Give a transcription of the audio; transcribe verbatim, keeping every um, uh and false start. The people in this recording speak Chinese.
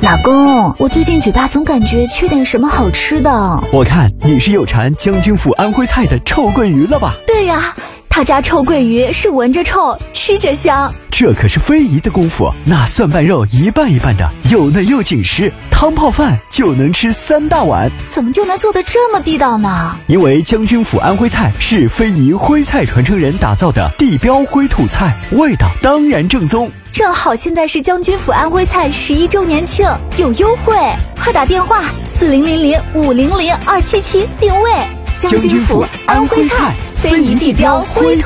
老公，我最近嘴巴总感觉缺点什么好吃的。 我看你是有馋将军府安徽菜的臭鳜鱼了吧？ 对呀，他家臭鳜鱼是闻着臭，吃着香。 这可是非遗的功夫，那蒜瓣肉一半一半的，又嫩又紧实，汤泡饭就能吃三大碗。 怎么就能做得这么地道呢？ 因为将军府安徽菜是非遗徽菜传承人打造的地标徽土菜，味道当然正宗。 正好现在是将军府安徽菜十一周年庆，有优惠，快打电话四零零零五零零二七七定位。 将军府安徽菜，非遗地标徽土。